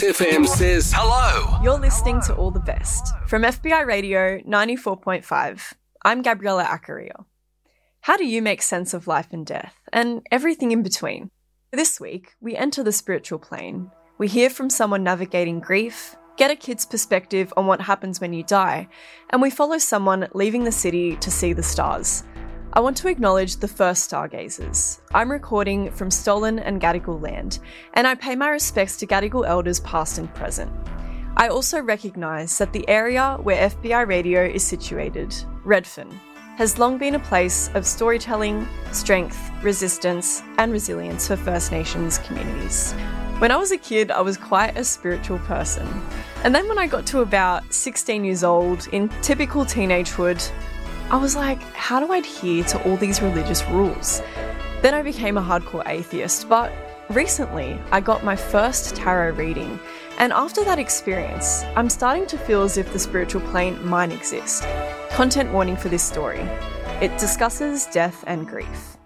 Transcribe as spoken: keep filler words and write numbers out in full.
F M says hello. You're listening to All the Best from F B I Radio ninety-four point five. I'm Gabriella Acario. How do you make sense of life and death, and everything in between? This week, we enter the spiritual plane. We hear from someone navigating grief, get a kid's perspective on what happens when you die, and we follow someone leaving the city to see the stars. I want to acknowledge the first stargazers. I'm recording from Stolen and Gadigal land, and I pay my respects to Gadigal elders past and present. I also recognise that the area where F B I Radio is situated, Redfern, has long been a place of storytelling, strength, resistance, and resilience for First Nations communities. When I was a kid, I was quite a spiritual person. And then when I got to about sixteen years old, in typical teenagehood, I was like, how do I adhere to all these religious rules? Then I became a hardcore atheist, but recently I got my first tarot reading, and after that experience, I'm starting to feel as if the spiritual plane might exist. Content warning for this story. It discusses death and grief.